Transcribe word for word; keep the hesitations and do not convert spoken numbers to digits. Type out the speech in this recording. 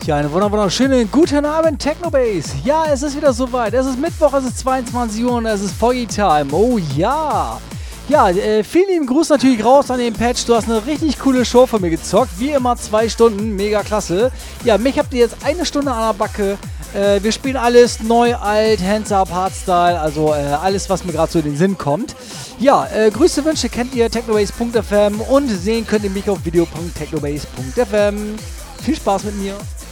Ja, einen wunderschönen guten Abend, Technobase. Ja, es ist wieder soweit. Es ist Mittwoch, es ist zweiundzwanzig Uhr und es ist Foggy Time. Oh ja. Ja, äh, vielen lieben Gruß natürlich raus an den Patch. Du hast eine richtig coole Show von mir gezockt. Wie immer zwei Stunden, mega klasse. Ja, mich habt ihr jetzt eine Stunde an der Backe. Äh, wir spielen alles neu, alt, Hands Up, Hardstyle, also äh, alles, was mir gerade so in den Sinn kommt. Ja, äh, Grüße, Wünsche kennt ihr, technobase punkt f m und sehen könnt ihr mich auf video punkt technobase punkt f m. Viel Spaß mit mir.